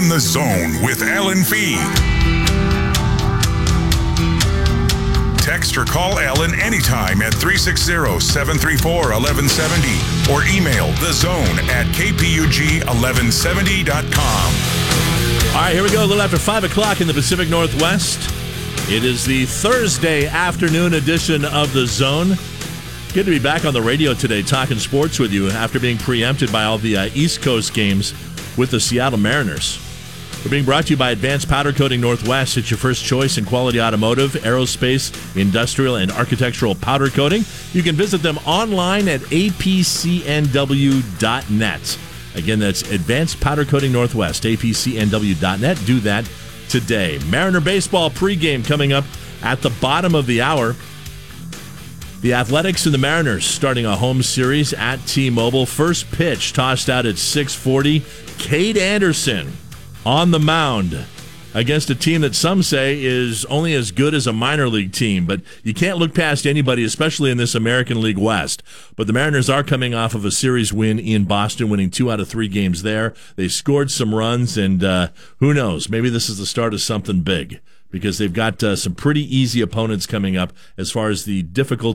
In the Zone with Alan Fee. Text or call Alan anytime at 360-734-1170 or email thezone@kpug1170.com. All right, here we go. A little after 5 o'clock in the Pacific Northwest. It is the Thursday afternoon edition of The Zone. Good to be back on the radio today talking sports with you after being preempted by all the East Coast games with the Seattle Mariners. We're being brought to you by Advanced Powder Coating Northwest. It's your first choice in quality automotive, aerospace, industrial, and architectural powder coating. You can visit them online at apcnw.net. Again, that's Advanced Powder Coating Northwest, apcnw.net. Do that today. Mariner baseball pregame coming up at the bottom of the hour. The Athletics and the Mariners starting a home series at T-Mobile. First pitch tossed out at 6:40. Cade Anderson on the mound against a team that some say is only as good as a minor league team. But you can't look past anybody, especially in this American League West. But the Mariners are coming off of a series win in Boston, winning 2 out of 3 games there. They scored some runs, and who knows, maybe this is the start of something big, because they've got some pretty easy opponents coming up as far as the difficult